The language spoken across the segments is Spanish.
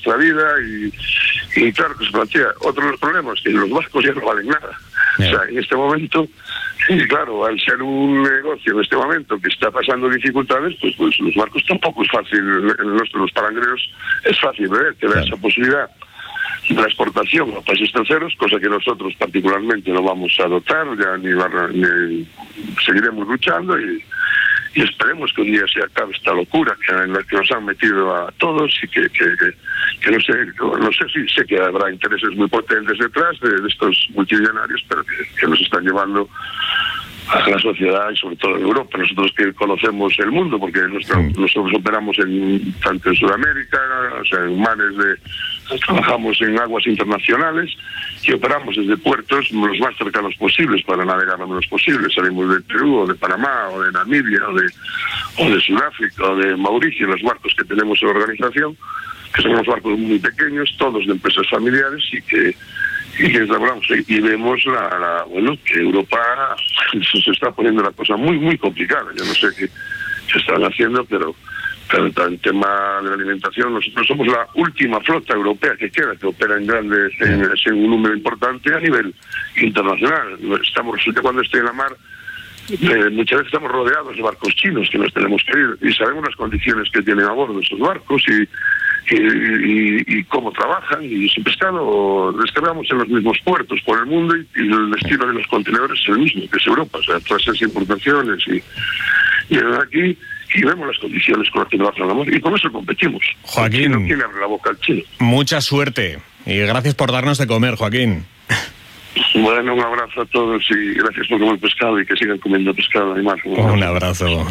nuestra vida y claro que se plantea. Otro de los problemas es que los barcos ya no valen nada. O sea, en este momento, y claro, al ser un negocio en este momento que está pasando dificultades, pues los barcos tampoco es fácil, los palangreros es fácil ver que da esa posibilidad de la exportación a países terceros, cosa que nosotros particularmente no vamos a adoptar, ya ni seguiremos luchando y esperemos que un día se acabe esta locura en la que nos han metido a todos y que no sé si sé que habrá intereses muy potentes detrás de estos multimillonarios, pero que nos están llevando a la sociedad y sobre todo en Europa. Nosotros que conocemos el mundo, porque nosotros operamos tanto en Sudamérica, o sea, en mares trabajamos en aguas internacionales y operamos desde puertos los más cercanos posibles para navegar lo menos posible. Salimos de Perú o de Panamá o de Namibia o de Sudáfrica o de Mauricio, los barcos que tenemos en la organización, que son unos barcos muy pequeños, todos de empresas familiares y que hablamos y vemos que Europa se está poniendo la cosa muy muy complicada. Yo no sé qué se están haciendo, pero el tema de la alimentación, nosotros somos la última flota europea que queda, que opera en grandes, en un número importante a nivel internacional. Resulta cuando estoy en la mar, muchas veces estamos rodeados de barcos chinos que nos tenemos que ir y sabemos las condiciones que tienen a bordo esos barcos y cómo trabajan y sin pescado descargamos en los mismos puertos por el mundo y el destino de los contenedores es el mismo, que es Europa, o sea, todas esas importaciones y aquí y vemos las condiciones con las que nos hacen y con eso competimos. Joaquín, no tiene la boca al chino. Mucha suerte y gracias por darnos de comer, Joaquín. Bueno, un abrazo a todos y gracias por comer pescado y que sigan comiendo pescado, animal. Un abrazo.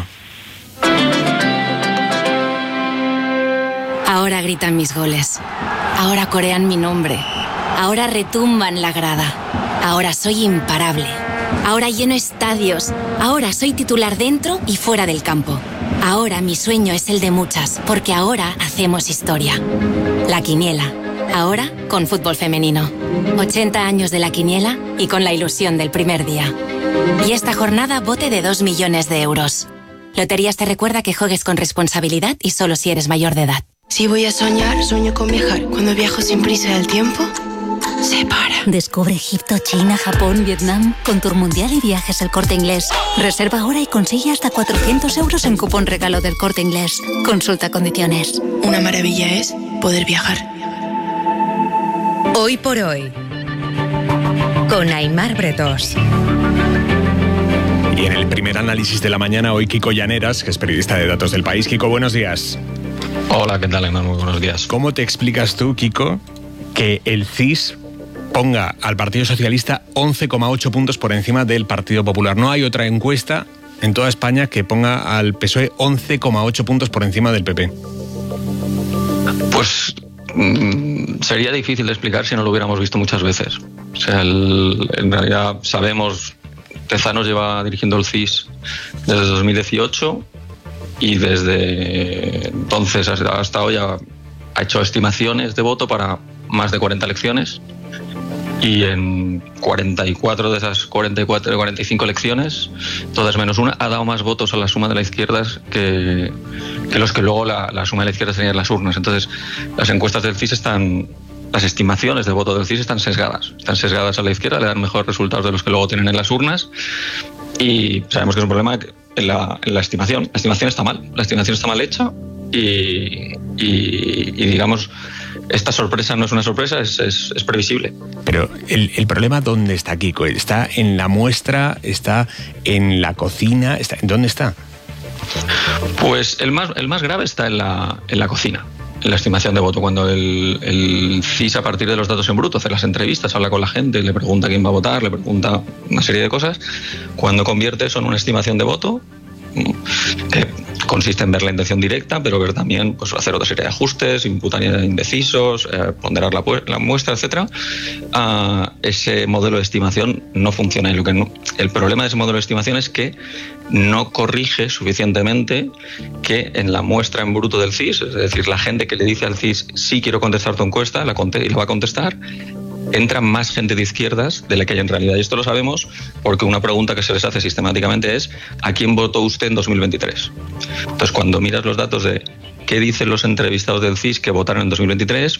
Ahora gritan mis goles. Ahora corean mi nombre. Ahora retumban la grada. Ahora soy imparable. Ahora lleno estadios. Ahora soy titular dentro y fuera del campo. Ahora mi sueño es el de muchas, porque ahora hacemos historia. La Quiniela. Ahora con fútbol femenino. 80 años de la Quiniela y con la ilusión del primer día. Y esta jornada bote de 2 millones de euros. Loterías te recuerda que juegues con responsabilidad y solo si eres mayor de edad. Si voy a soñar, sueño con viajar. Cuando viajo sin prisa el tiempo se para. Descubre Egipto, China, Japón, Vietnam con Tour Mundial y Viajes El Corte Inglés. Reserva ahora y consigue hasta 400 euros en cupón regalo del Corte Inglés. Consulta condiciones. Una maravilla es poder viajar. Hoy por hoy, con Aimar Bretós. Y en el primer análisis de la mañana, hoy Kiko Llaneras, que es periodista de Datos del País. Kiko, buenos días. Hola, ¿qué tal, Aimar? Muy buenos días. ¿Cómo te explicas tú, Kiko, que el CIS ponga al Partido Socialista 11,8 puntos por encima del Partido Popular? No hay otra encuesta en toda España que ponga al PSOE 11,8 puntos por encima del PP. Pues sería difícil de explicar si no lo hubiéramos visto muchas veces. O sea, en realidad sabemos, Tezanos lleva dirigiendo el CIS desde 2018 y desde entonces hasta hoy ha hecho estimaciones de voto para más de 40 elecciones y en 44 de esas 45 elecciones, todas menos una, ha dado más votos a la suma de la izquierda que los que luego la suma de la izquierda tenía en las urnas. Entonces, las encuestas del CIS las estimaciones de voto del CIS están sesgadas a la izquierda, le dan mejores resultados de los que luego tienen en las urnas y sabemos que es un problema en la estimación. La estimación está mal hecha y digamos, esta sorpresa no es una sorpresa, es previsible. Pero el problema, ¿dónde está, Kiko? ¿Está en la muestra? ¿Está en la cocina? ¿Dónde está? Pues el más grave está en la cocina, en la estimación de voto. Cuando el CIS, a partir de los datos en bruto, hace las entrevistas, habla con la gente, le pregunta quién va a votar, le pregunta una serie de cosas, cuando convierte eso en una estimación de voto, que consiste en ver la intención directa, pero ver también, pues, hacer otra serie de ajustes, imputar indecisos, ponderar la muestra, etcétera. Ese modelo de estimación no funciona. Y el problema de ese modelo de estimación es que no corrige suficientemente que en la muestra en bruto del CIS, es decir, la gente que le dice al CIS sí quiero contestar tu encuesta, y la va a contestar, entra más gente de izquierdas de la que hay en realidad. Y esto lo sabemos porque una pregunta que se les hace sistemáticamente es ¿a quién votó usted en 2023? Entonces, cuando miras los datos de qué dicen los entrevistados del CIS que votaron en 2023,